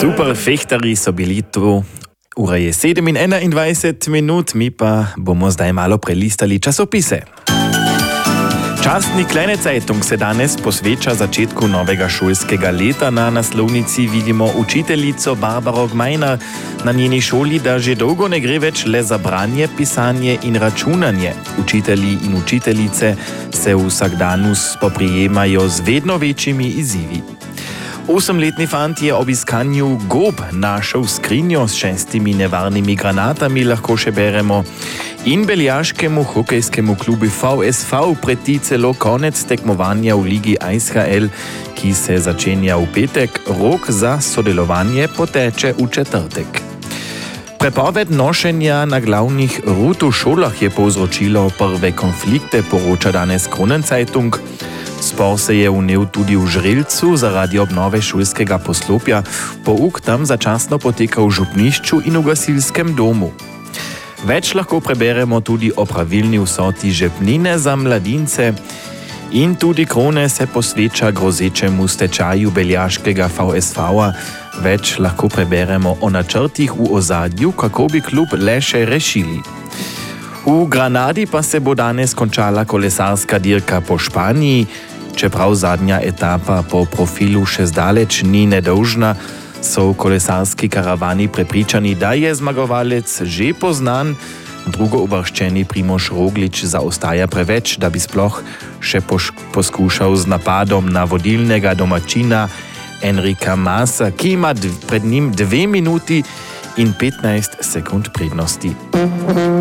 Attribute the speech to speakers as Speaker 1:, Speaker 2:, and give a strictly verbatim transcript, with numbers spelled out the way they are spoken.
Speaker 1: Super fechtari so bili tu. Ura je sedem in enaindvajset minut, mi pa bomo zdaj malo prelistali časopise. Častni Kleine Zeitung se danes posveča začetku novega šolskega leta. Na naslovnici vidimo učiteljico Barbaro Gmajner. Na njeni šoli, da že dolgo ne gre več le za branje, pisanje in računanje. Učitelji in učiteljice se v vsakdanu spoprijemajo z vedno večjimi izzivi. Osemletni fant je ob iskanju gob našel skrinjo s šestimi nevarnimi granatami, lahko še beremo. In beljaškemu hokejskemu klubu V S V preti celo konec tekmovanja v ligi I S H L, ki se začenja v petek. Rok za sodelovanje poteče v četrtek. Prepoved nošenja na glavnih rut v šolah je povzročilo prve konflikte, poroča danes Kronen Zeitung. Spor se je vnel tudi v Žrelcu zaradi obnove šolskega poslopja. Pouk tam začasno poteka v župnišču in v gasilskem domu. Več lahko preberemo tudi o pravilni vsoti žepnine za mladince. In tudi Krone se posveča grozečemu stečaju beljaškega V S V. Več lahko preberemo o načrtih v ozadju, kako bi klub le še rešili. V Granadi pa se bo danes končala kolesarska dirka po Španiji. Čeprav zadnja etapa po profilu še zdaleč ni nedolžna, so v kolesarski karavani prepričani, da je zmagovalec že poznan. Drugouvrščeni Primož Roglič zaostaja preveč, da bi sploh še poskušal z napadom na vodilnega domačina Enrika Masa, ki ima pred njim dve minuti in petnajst sekund prednosti.